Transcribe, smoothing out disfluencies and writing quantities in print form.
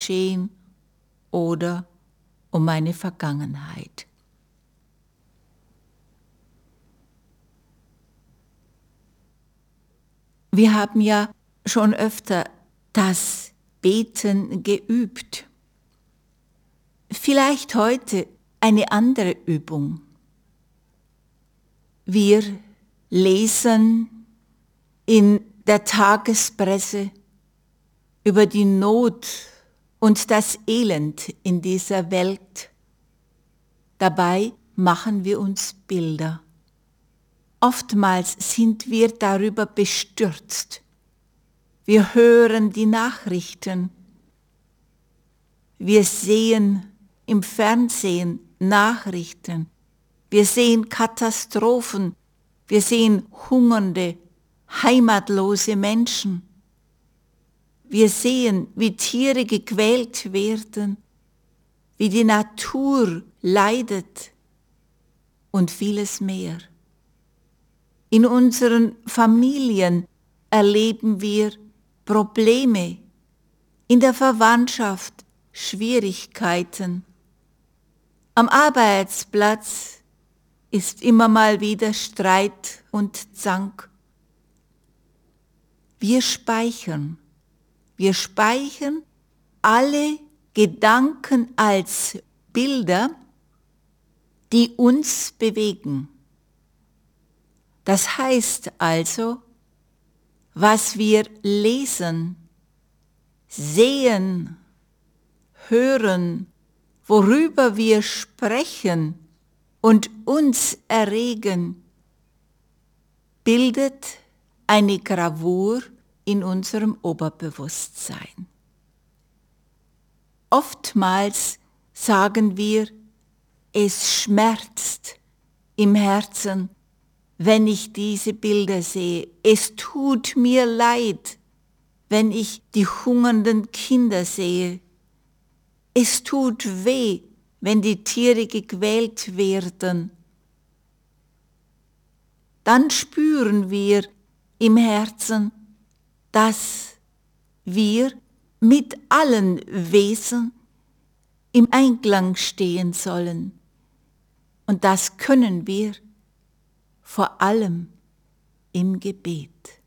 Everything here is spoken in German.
geschehen oder um meine Vergangenheit. Wir haben ja schon öfter das Beten geübt. Vielleicht heute eine andere Übung. Wir lesen in der Tagespresse über die Not und das Elend in dieser Welt. Dabei machen wir uns Bilder. Oftmals sind wir darüber bestürzt. Wir hören die Nachrichten. Wir sehen im Fernsehen Nachrichten. Wir sehen Katastrophen. Wir sehen hungernde, heimatlose Menschen. Wir sehen, wie Tiere gequält werden, wie die Natur leidet und vieles mehr. In unseren Familien erleben wir Probleme, in der Verwandtschaft Schwierigkeiten. Am Arbeitsplatz ist immer mal wieder Streit und Zank. Wir speichern alle Gedanken als Bilder, die uns bewegen. Das heißt also, was wir lesen, sehen, hören, worüber wir sprechen und uns erregen, bildet eine Gravur in unserem Oberbewusstsein. Oftmals sagen wir, es schmerzt im Herzen, wenn ich diese Bilder sehe. Es tut mir leid, wenn ich die hungernden Kinder sehe. Es tut weh, wenn die Tiere gequält werden. Dann spüren wir im Herzen, dass wir mit allen Wesen im Einklang stehen sollen. Und das können wir vor allem im Gebet.